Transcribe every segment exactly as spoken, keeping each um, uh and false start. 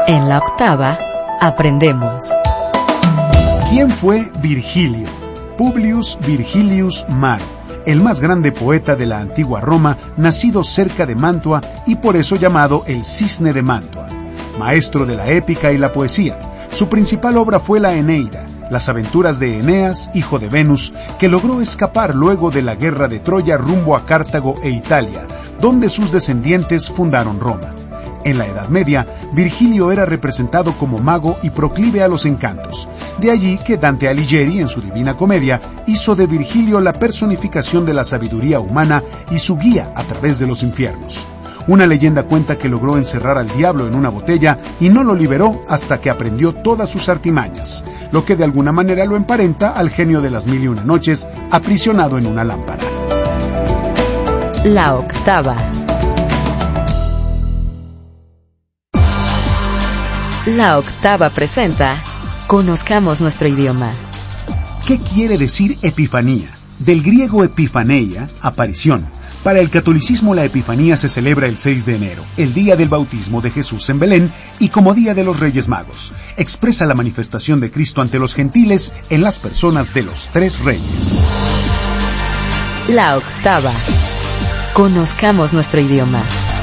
En la octava, aprendemos. ¿Quién fue Virgilio? Publius Virgilius Maro, el más grande poeta de la antigua Roma, nacido cerca de Mantua y por eso llamado el Cisne de Mantua. Maestro de la épica y la poesía, su principal obra fue la Eneida, las aventuras de Eneas, hijo de Venus, que logró escapar luego de la guerra de Troya rumbo a Cartago e Italia, donde sus descendientes fundaron Roma. En la Edad Media, Virgilio era representado como mago y proclive a los encantos. De allí que Dante Alighieri, en su Divina Comedia, hizo de Virgilio la personificación de la sabiduría humana y su guía a través de los infiernos. Una leyenda cuenta que logró encerrar al diablo en una botella y no lo liberó hasta que aprendió todas sus artimañas, lo que de alguna manera lo emparenta al genio de las mil y una noches, aprisionado en una lámpara. La octava. La octava presenta Conozcamos nuestro idioma. ¿Qué quiere decir epifanía? Del griego epifaneia, aparición. Para el catolicismo la Epifanía se celebra el seis de enero, el día del bautismo de Jesús en Belén y como día de los Reyes Magos. Expresa la manifestación de Cristo ante los gentiles en las personas de los tres reyes. La octava. Conozcamos nuestro idioma.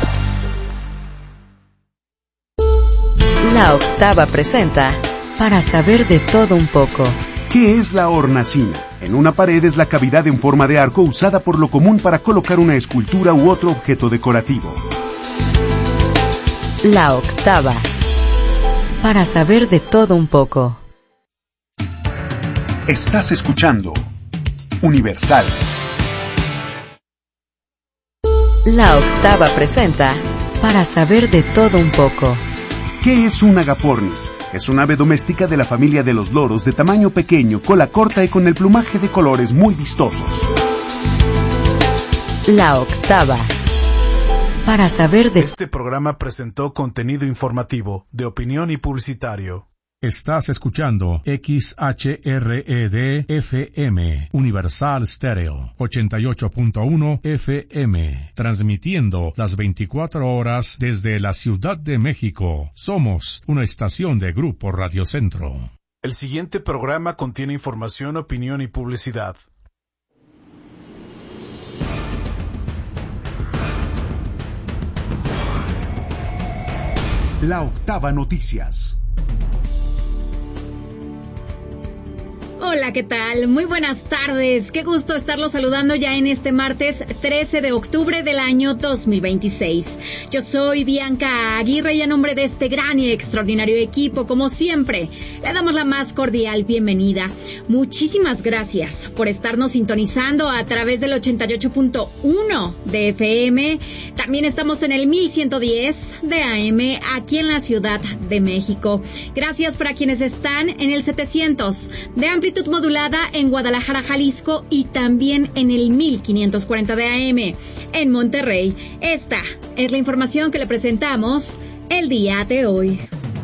La octava presenta Para saber de todo un poco. ¿Qué es la hornacina? En una pared es la cavidad en forma de arco usada por lo común para colocar una escultura u otro objeto decorativo. La octava. Para saber de todo un poco. Estás escuchando Universal. La octava presenta Para saber de todo un poco. ¿Qué es un agapornis? Es un ave doméstica de la familia de los loros de tamaño pequeño, cola corta y con el plumaje de colores muy vistosos. La octava. Para saber de... Este programa presentó contenido informativo, de opinión y publicitario. Estás escuchando X H R E D F M, Universal Stereo, ochenta y ocho punto uno F M, transmitiendo las veinticuatro horas desde la Ciudad de México. Somos una estación de Grupo Radio Centro. El siguiente programa contiene información, opinión y publicidad. La octava noticias. Hola, ¿qué tal? Muy buenas tardes. Qué gusto estarlos saludando ya en este martes trece de octubre del año dos mil veintiséis. Yo soy Bianca Aguirre y a nombre de este gran y extraordinario equipo, como siempre, le damos la más cordial bienvenida. Muchísimas gracias por estarnos sintonizando a través del ochenta y ocho punto uno de F M. También estamos en el mil ciento diez de A M aquí en la Ciudad de México. Gracias para quienes están en el setecientos de amplitud modulada en Guadalajara, Jalisco y también en el mil quinientos cuarenta de A M en Monterrey. Esta es la información que le presentamos el día de hoy.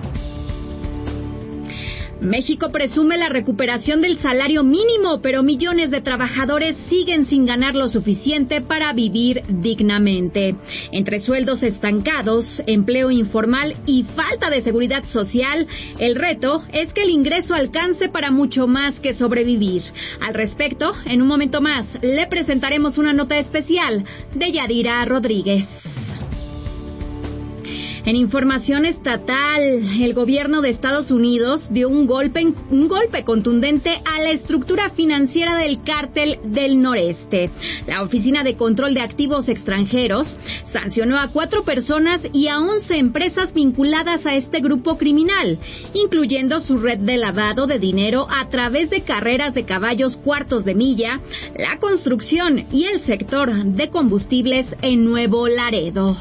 México presume la recuperación del salario mínimo, pero millones de trabajadores siguen sin ganar lo suficiente para vivir dignamente. Entre sueldos estancados, empleo informal y falta de seguridad social, el reto es que el ingreso alcance para mucho más que sobrevivir. Al respecto, en un momento más, le presentaremos una nota especial de Yadira Rodríguez. En información estatal, el gobierno de Estados Unidos dio un golpe, un golpe contundente a la estructura financiera del Cártel del Noreste. La Oficina de Control de Activos Extranjeros sancionó a cuatro personas y a once empresas vinculadas a este grupo criminal, incluyendo su red de lavado de dinero a través de carreras de caballos cuartos de milla, la construcción y el sector de combustibles en Nuevo Laredo.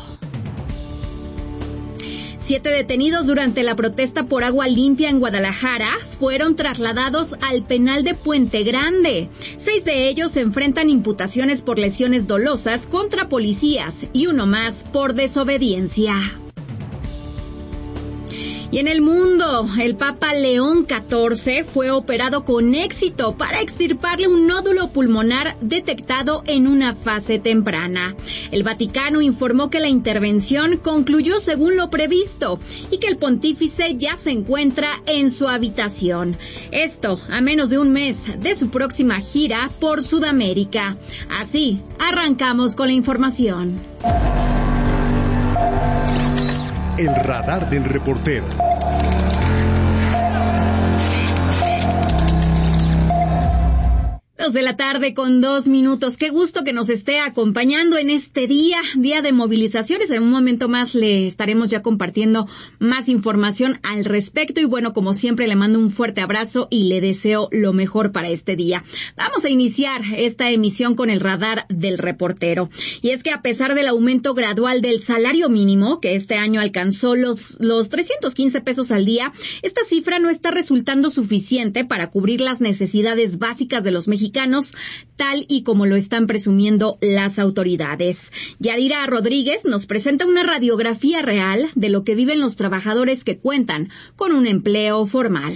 Siete detenidos durante la protesta por agua limpia en Guadalajara fueron trasladados al penal de Puente Grande. Seis de ellos enfrentan imputaciones por lesiones dolosas contra policías y uno más por desobediencia. Y en el mundo, el Papa León catorce fue operado con éxito para extirparle un nódulo pulmonar detectado en una fase temprana. El Vaticano informó que la intervención concluyó según lo previsto y que el pontífice ya se encuentra en su habitación. Esto a menos de un mes de su próxima gira por Sudamérica. Así, arrancamos con la información. El radar del reportero. Dos de la tarde con dos minutos. Qué gusto que nos esté acompañando en este día, día de movilizaciones. En un momento más le estaremos ya compartiendo más información al respecto. Y bueno, como siempre, le mando un fuerte abrazo y le deseo lo mejor para este día. Vamos a iniciar esta emisión con el radar del reportero. Y es que a pesar del aumento gradual del salario mínimo, que este año alcanzó los, los trescientos quince pesos al día, esta cifra no está resultando suficiente para cubrir las necesidades básicas de los mexicanos, tal y como lo están presumiendo las autoridades. Yadira Rodríguez nos presenta una radiografía real de lo que viven los trabajadores que cuentan con un empleo formal.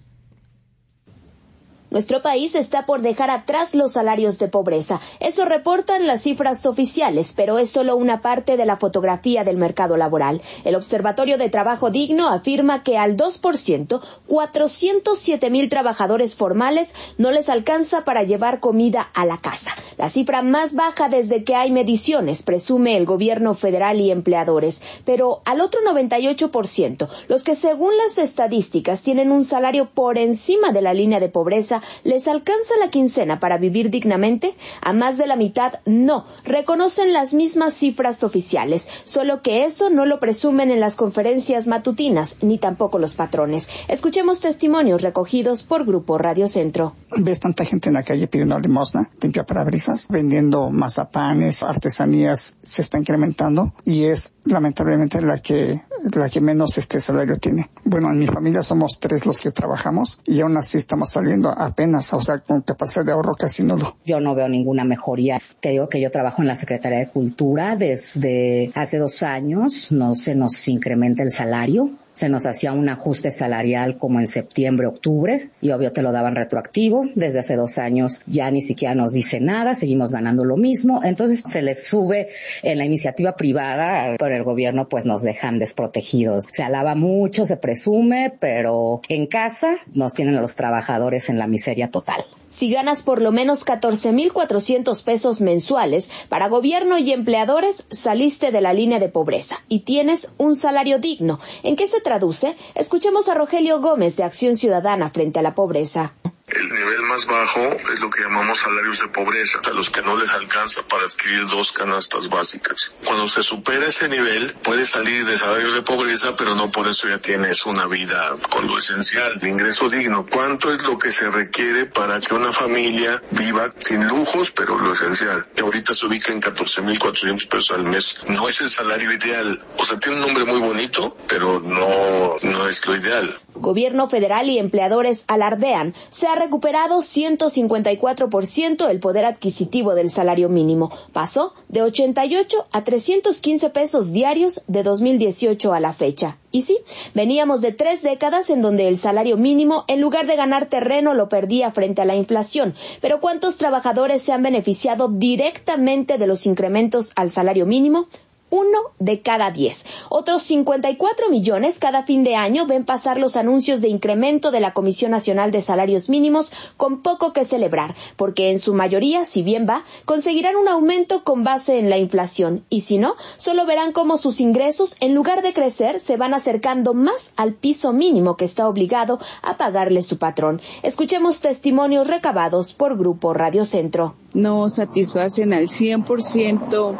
Nuestro país está por dejar atrás los salarios de pobreza. Eso reportan las cifras oficiales, pero es solo una parte de la fotografía del mercado laboral. El Observatorio de Trabajo Digno afirma que al dos por ciento, cuatrocientos siete mil trabajadores formales no les alcanza para llevar comida a la casa. La cifra más baja desde que hay mediciones, presume el gobierno federal y empleadores. Pero al otro noventa y ocho por ciento, los que según las estadísticas tienen un salario por encima de la línea de pobreza, ¿les alcanza la quincena para vivir dignamente? A más de la mitad no, reconocen las mismas cifras oficiales, solo que eso no lo presumen en las conferencias matutinas, ni tampoco los patrones. Escuchemos testimonios recogidos por Grupo Radio Centro. Ves tanta gente en la calle pidiendo limosna, limpia parabrisas, vendiendo mazapanes, artesanías, se está incrementando y es lamentablemente la que la que menos este salario tiene. Bueno, en mi familia somos tres los que trabajamos y aún así estamos saliendo apenas, o sea, con capacidad de ahorro casi nulo. Yo no veo ninguna mejoría. Te digo que yo trabajo en la Secretaría de Cultura desde hace dos años, no se nos incrementa el salario. Se nos hacía un ajuste salarial como en septiembre, octubre, y obvio te lo daban retroactivo. Desde hace dos años ya ni siquiera nos dice nada, seguimos ganando lo mismo. Entonces se les sube en la iniciativa privada, pero el gobierno pues nos dejan desprotegidos. Se alaba mucho, se presume, pero en casa nos tienen a los trabajadores en la miseria total. Si ganas por lo menos catorce mil cuatrocientos pesos mensuales, para gobierno y empleadores saliste de la línea de pobreza y tienes un salario digno. ¿En qué se traduce? Escuchemos a Rogelio Gómez de Acción Ciudadana frente a la pobreza. El nivel más bajo es lo que llamamos salarios de pobreza, a los que no les alcanza para adquirir dos canastas básicas. Cuando se supera ese nivel, puedes salir de salarios de pobreza, pero no por eso ya tienes una vida con lo esencial, de ingreso digno. ¿Cuánto es lo que se requiere para que una familia viva sin lujos, pero lo esencial? Que ahorita se ubica en catorce mil cuatrocientos pesos al mes. No es el salario ideal. O sea, tiene un nombre muy bonito, pero no, no es lo ideal. Gobierno federal y empleadores alardean, se ha recuperado ciento cincuenta y cuatro por ciento el poder adquisitivo del salario mínimo. Pasó de ochenta y ocho a trescientos quince pesos diarios de dos mil dieciocho a la fecha. Y sí, veníamos de tres décadas en donde el salario mínimo, en lugar de ganar terreno, lo perdía frente a la inflación. Pero ¿cuántos trabajadores se han beneficiado directamente de los incrementos al salario mínimo? Uno de cada diez. Otros cincuenta y cuatro millones cada fin de año ven pasar los anuncios de incremento de la Comisión Nacional de Salarios Mínimos con poco que celebrar, porque en su mayoría, si bien va, conseguirán un aumento con base en la inflación, y si no, solo verán cómo sus ingresos, en lugar de crecer, se van acercando más al piso mínimo que está obligado a pagarle su patrón. Escuchemos testimonios recabados por Grupo Radio Centro. No satisfacen al cien por ciento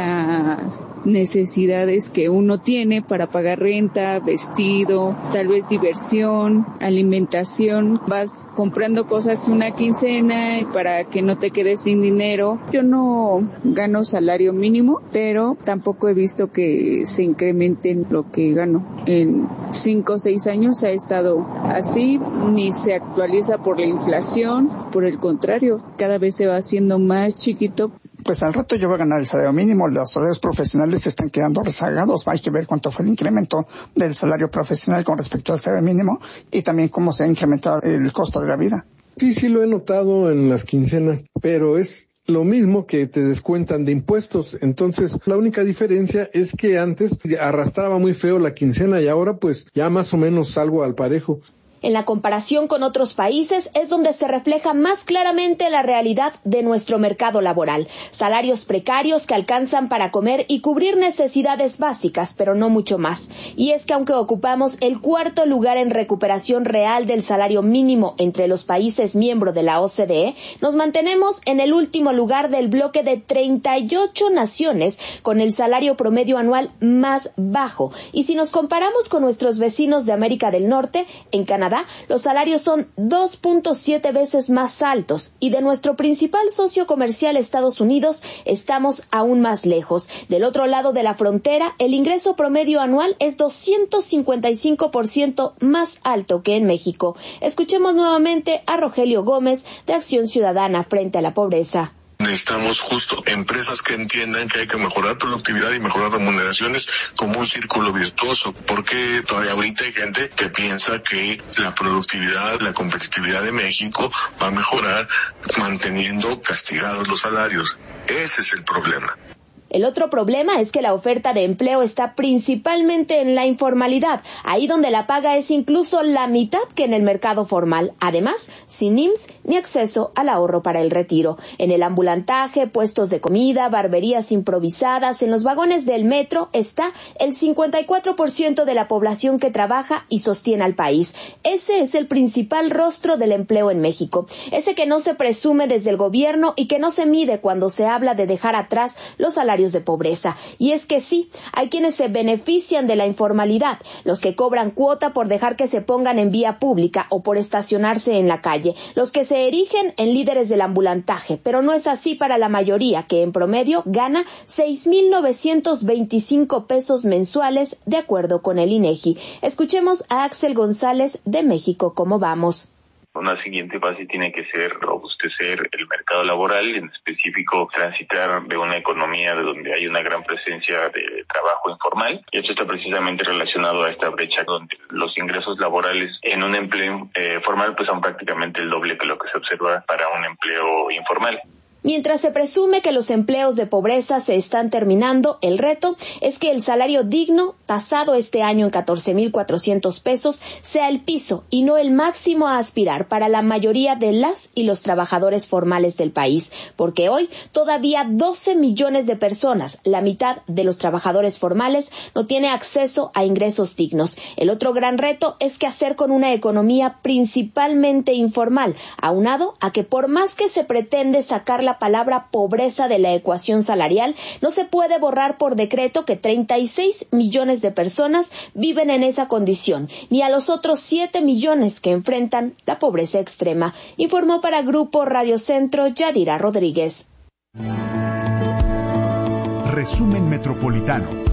la necesidades que uno tiene para pagar renta, vestido, tal vez diversión, alimentación. Vas comprando cosas una quincena para que no te quedes sin dinero. Yo no gano salario mínimo, pero tampoco he visto que se incrementen lo que gano. En cinco o seis años ha estado así, ni se actualiza por la inflación. Por el contrario, cada vez se va haciendo más chiquito. Pues al rato yo voy a ganar el salario mínimo, los salarios profesionales se están quedando rezagados, hay que ver cuánto fue el incremento del salario profesional con respecto al salario mínimo y también cómo se ha incrementado el costo de la vida. Sí, sí lo he notado en las quincenas, pero es lo mismo que te descuentan de impuestos. Entonces, la única diferencia es que antes arrastraba muy feo la quincena y ahora pues ya más o menos salgo al parejo. En la comparación con otros países es donde se refleja más claramente la realidad de nuestro mercado laboral. Salarios precarios que alcanzan para comer y cubrir necesidades básicas, pero no mucho más. Y es que aunque ocupamos el cuarto lugar en recuperación real del salario mínimo entre los países miembros de la O C D E, nos mantenemos en el último lugar del bloque de treinta y ocho naciones con el salario promedio anual más bajo. Y si nos comparamos con nuestros vecinos de América del Norte, en Canadá, los salarios son dos punto siete veces más altos y de nuestro principal socio comercial Estados Unidos estamos aún más lejos. Del otro lado de la frontera, el ingreso promedio anual es doscientos cincuenta y cinco por ciento más alto que en México. Escuchemos nuevamente a Rogelio Gómez de Acción Ciudadana frente a la pobreza. Necesitamos justo empresas que entiendan que hay que mejorar productividad y mejorar remuneraciones como un círculo virtuoso, porque todavía ahorita hay gente que piensa que la productividad, la competitividad de México va a mejorar manteniendo castigados los salarios. Ese es el problema. El otro problema es que la oferta de empleo está principalmente en la informalidad, ahí donde la paga es incluso la mitad que en el mercado formal. Además, sin I M S S ni acceso al ahorro para el retiro. En el ambulantaje, puestos de comida, barberías improvisadas, en los vagones del metro está el cincuenta y cuatro por ciento de la población que trabaja y sostiene al país. Ese es el principal rostro del empleo en México. Ese que no se presume desde el gobierno y que no se mide cuando se habla de dejar atrás los salarios de pobreza. Y es que sí, hay quienes se benefician de la informalidad, los que cobran cuota por dejar que se pongan en vía pública o por estacionarse en la calle, los que se erigen en líderes del ambulantaje, pero no es así para la mayoría, que en promedio gana seis mil novecientos veinticinco pesos mensuales de acuerdo con el INEGI. Escuchemos a Axel González de México Cómo Vamos. Una siguiente fase tiene que ser robustecer el mercado laboral, en específico transitar de una economía de donde hay una gran presencia de trabajo informal. Y esto está precisamente relacionado a esta brecha donde los ingresos laborales en un empleo eh, formal pues son prácticamente el doble que lo que se observa para un empleo informal. Mientras se presume que los empleos de pobreza se están terminando, el reto es que el salario digno, tasado este año en catorce mil cuatrocientos pesos, sea el piso y no el máximo a aspirar para la mayoría de las y los trabajadores formales del país, porque hoy todavía doce millones de personas, la mitad de los trabajadores formales, no tiene acceso a ingresos dignos. El otro gran reto es qué hacer con una economía principalmente informal, aunado a que por más que se pretende sacar la palabra pobreza de la ecuación salarial, no se puede borrar por decreto que treinta y seis millones de personas viven en esa condición, ni a los otros siete millones que enfrentan la pobreza extrema, informó para Grupo Radio Centro Yadira Rodríguez. Resumen Metropolitano.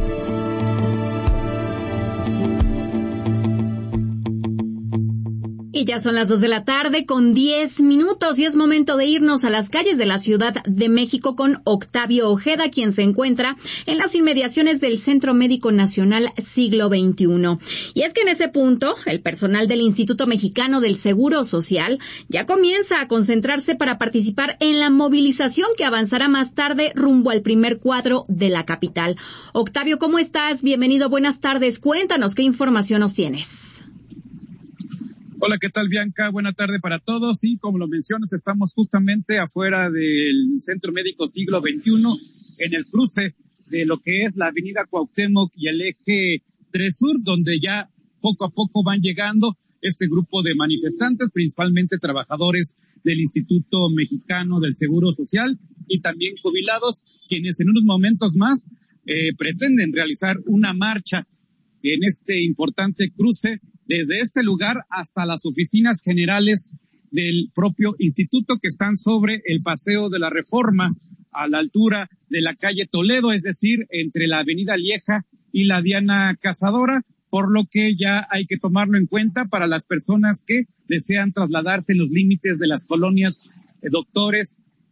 Y ya son las dos de la tarde con diez minutos y es momento de irnos a las calles de la Ciudad de México con Octavio Ojeda, quien se encuentra en las inmediaciones del Centro Médico Nacional Siglo veintiuno. Y es que en ese punto, el personal del Instituto Mexicano del Seguro Social ya comienza a concentrarse para participar en la movilización que avanzará más tarde rumbo al primer cuadro de la capital. Octavio, ¿cómo estás? Bienvenido, buenas tardes. Cuéntanos qué información nos tienes. Hola, ¿qué tal, Bianca? Buena tarde para todos. Y como lo mencionas, estamos justamente afuera del Centro Médico Siglo veintiuno, en el cruce de lo que es la avenida Cuauhtémoc y el eje tres Sur, donde ya poco a poco van llegando este grupo de manifestantes, principalmente trabajadores del Instituto Mexicano del Seguro Social y también jubilados, quienes en unos momentos más eh, pretenden realizar una marcha en este importante cruce desde este lugar hasta las oficinas generales del propio instituto, que están sobre el Paseo de la Reforma a la altura de la calle Toledo, es decir, entre la avenida Lieja y la Diana Cazadora, por lo que ya hay que tomarlo en cuenta para las personas que desean trasladarse en los límites de las colonias eh, Doctores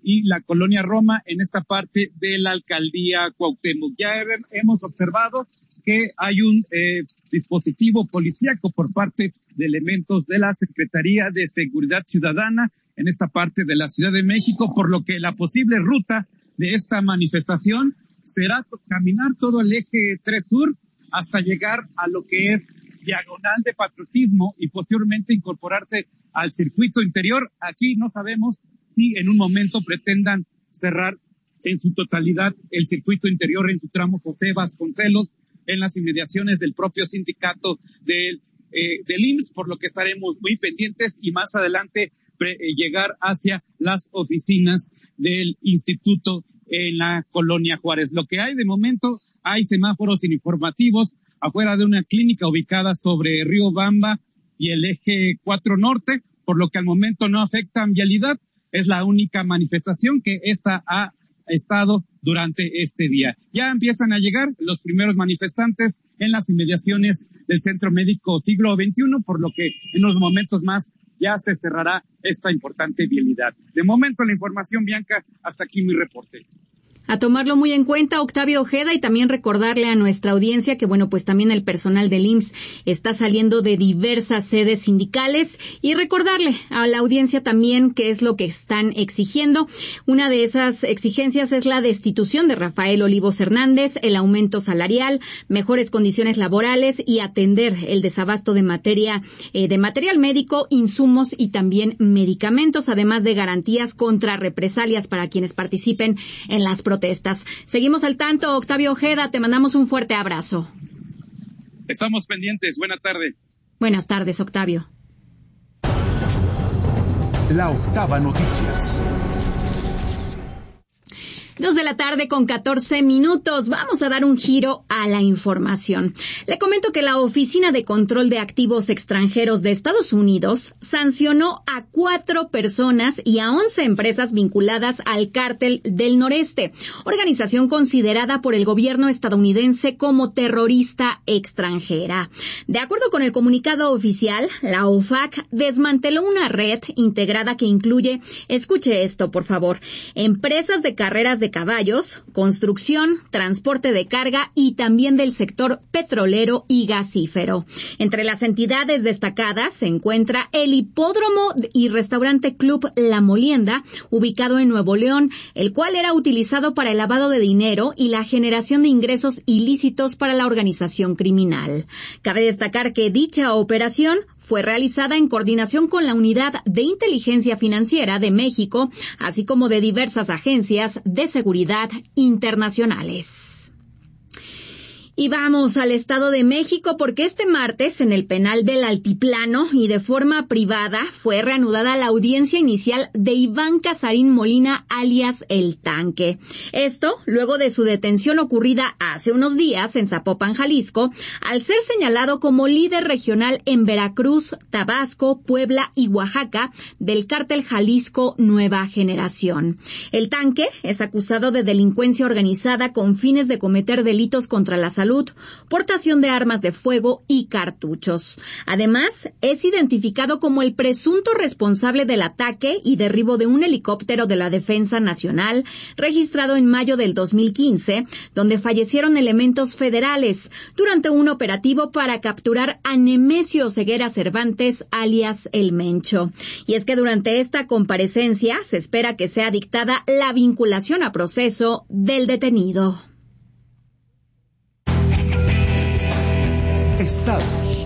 y la Colonia Roma en esta parte de la alcaldía Cuauhtémoc. Ya he, hemos observado que hay un eh, dispositivo policíaco por parte de elementos de la Secretaría de Seguridad Ciudadana en esta parte de la Ciudad de México, por lo que la posible ruta de esta manifestación será caminar todo el eje tres Sur hasta llegar a lo que es diagonal de Patriotismo y posteriormente incorporarse al circuito interior. Aquí no sabemos si en un momento pretendan cerrar en su totalidad el circuito interior en su tramo José Vasconcelos, en las inmediaciones del propio sindicato del, eh, del I M S S, por lo que estaremos muy pendientes y más adelante pre, eh, llegar hacia las oficinas del instituto en la Colonia Juárez. Lo que hay de momento, hay semáforos informativos afuera de una clínica ubicada sobre Río Bamba y el eje cuatro Norte, por lo que al momento no afectan vialidad. Es la única manifestación que esta ha estado durante este día. Ya empiezan a llegar los primeros manifestantes en las inmediaciones del Centro Médico Siglo veintiuno, por lo que en unos momentos más ya se cerrará esta importante vialidad. De momento la información, Bianca, hasta aquí mi reporte. A tomarlo muy en cuenta, Octavio Ojeda, y también recordarle a nuestra audiencia que, bueno, pues también el personal del I M S S está saliendo de diversas sedes sindicales, y recordarle a la audiencia también qué es lo que están exigiendo. Una de esas exigencias es la destitución de Rafael Olivos Hernández, el aumento salarial, mejores condiciones laborales y atender el desabasto de materia, eh, de material médico, insumos y también medicamentos, además de garantías contra represalias para quienes participen en las protestas. Seguimos al tanto, Octavio Ojeda, te mandamos un fuerte abrazo. Estamos pendientes, buena tarde. Buenas tardes, Octavio. La Octava Noticias. Dos de la tarde con catorce minutos. Vamos a dar un giro a la información. Le comento que la Oficina de Control de Activos Extranjeros de Estados Unidos sancionó a cuatro personas y a once empresas vinculadas al Cártel del Noreste, organización considerada por el gobierno estadounidense como terrorista extranjera. De acuerdo con el comunicado oficial, la O F A C desmanteló una red integrada que incluye, escuche esto por favor, empresas de carreras de caballos, construcción, transporte de carga y también del sector petrolero y gasífero. Entre las entidades destacadas se encuentra el Hipódromo y Restaurante Club La Molienda, ubicado en Nuevo León, el cual era utilizado para el lavado de dinero y la generación de ingresos ilícitos para la organización criminal. Cabe destacar que dicha operación fue realizada en coordinación con la Unidad de Inteligencia Financiera de México, así como de diversas agencias de seguridad internacionales. Y vamos al Estado de México porque este martes en el penal del Altiplano y de forma privada fue reanudada la audiencia inicial de Iván Casarín Molina alias El Tanque. Esto luego de su detención ocurrida hace unos días en Zapopan, Jalisco, al ser señalado como líder regional en Veracruz, Tabasco, Puebla y Oaxaca del cártel Jalisco Nueva Generación. El Tanque es acusado de delincuencia organizada con fines de cometer delitos contra la salud, portación de armas de fuego y cartuchos. Además, es identificado como el presunto responsable del ataque y derribo de un helicóptero de la Defensa Nacional registrado en mayo del dos mil quince, donde fallecieron elementos federales durante un operativo para capturar a Nemesio Ceguera Cervantes, alias El Mencho. Y es que durante esta comparecencia se espera que sea dictada la vinculación a proceso del detenido. Estados.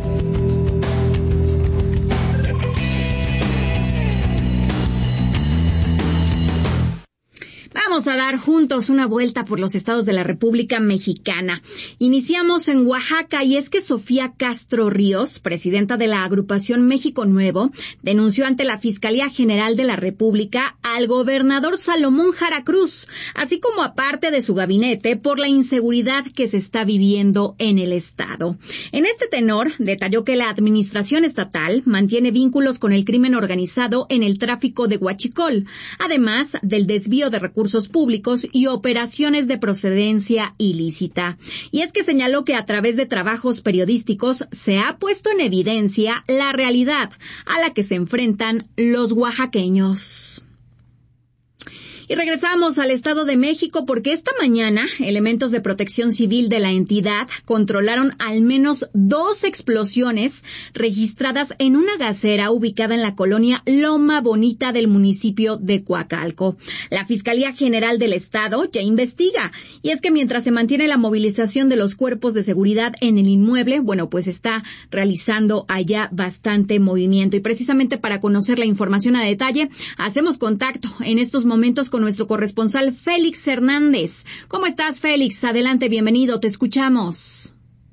Vamos a dar juntos una vuelta por los estados de la República Mexicana. Iniciamos en Oaxaca y es que Sofía Castro Ríos, presidenta de la agrupación México Nuevo, denunció ante la Fiscalía General de la República al gobernador Salomón Jara Cruz, así como a parte de su gabinete por la inseguridad que se está viviendo en el estado. En este tenor, detalló que la administración estatal mantiene vínculos con el crimen organizado en el tráfico de huachicol, además del desvío de recursos públicos y operaciones de procedencia ilícita. Y es que señaló que a través de trabajos periodísticos se ha puesto en evidencia la realidad a la que se enfrentan los oaxaqueños. Y regresamos al Estado de México porque esta mañana elementos de protección civil de la entidad controlaron al menos dos explosiones registradas en una gasera ubicada en la colonia Loma Bonita del municipio de Coacalco. La Fiscalía General del Estado ya investiga, y es que mientras se mantiene la movilización de los cuerpos de seguridad en el inmueble, bueno, pues está realizando allá bastante movimiento. Y precisamente para conocer la información a detalle, hacemos contacto en estos momentos con nuestro corresponsal Félix Hernández. ¿Cómo estás, Félix? Adelante, bienvenido, te escuchamos.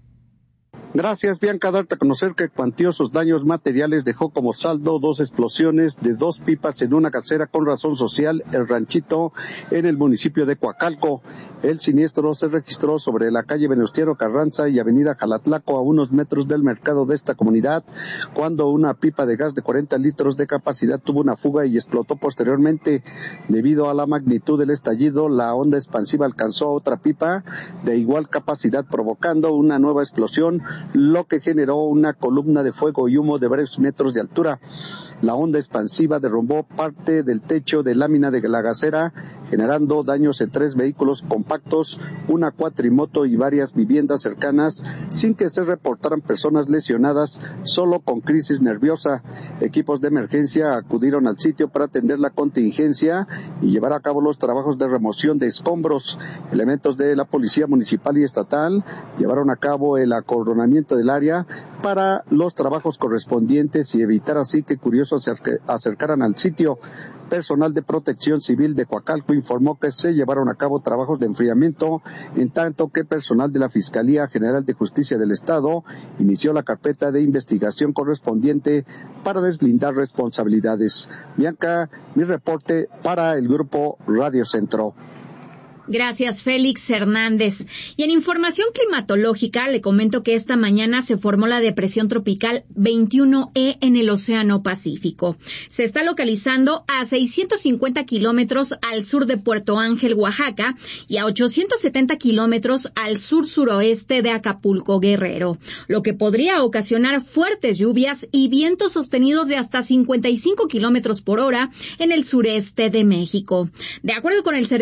Gracias, Bianca. Darte a conocer que cuantiosos daños materiales dejó como saldo dos explosiones de dos pipas en una casera con razón social, El Ranchito, en el municipio de Coacalco. El siniestro se registró sobre la calle Venustiano Carranza y avenida Jalatlaco, a unos metros del mercado de esta comunidad, cuando una pipa de gas de cuarenta litros de capacidad tuvo una fuga y explotó posteriormente. Debido a la magnitud del estallido, la onda expansiva alcanzó a otra pipa de igual capacidad, provocando una nueva explosión, lo que generó una columna de fuego y humo de varios metros de altura. La onda expansiva derrumbó parte del techo de lámina de la gasera, generando daños en tres vehículos compactos, una cuatrimoto y varias viviendas cercanas, sin que se reportaran personas lesionadas, solo con crisis nerviosa. Equipos de emergencia acudieron al sitio para atender la contingencia y llevar a cabo los trabajos de remoción de escombros. Elementos de la Policía Municipal y Estatal llevaron a cabo el acordonamiento del área para los trabajos correspondientes y evitar así que curiosos se acercaran al sitio. Personal de Protección Civil de Coacalco informó que se llevaron a cabo trabajos de enfriamiento, en tanto que personal de la Fiscalía General de Justicia del Estado inició la carpeta de investigación correspondiente para deslindar responsabilidades. Bianca, mi reporte para el Grupo Radio Centro. Gracias, Félix Hernández. Y en información climatológica, le comento que esta mañana se formó la depresión tropical veintiuno E en el Océano Pacífico. Se está localizando a seiscientos cincuenta kilómetros al sur de Puerto Ángel, Oaxaca, y a ochocientos setenta kilómetros al sur-suroeste de Acapulco, Guerrero, lo que podría ocasionar fuertes lluvias y vientos sostenidos de hasta cincuenta y cinco kilómetros por hora en el sureste de México. De acuerdo con el